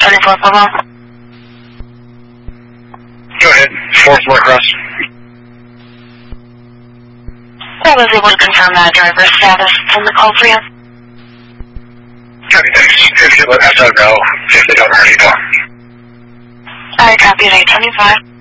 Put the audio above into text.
34 Pueblo. Go ahead. 4-4 cross. I was able to confirm that driver's status on the call for you. Copy, thanks. If you let us know if they don't already know. I copied 825.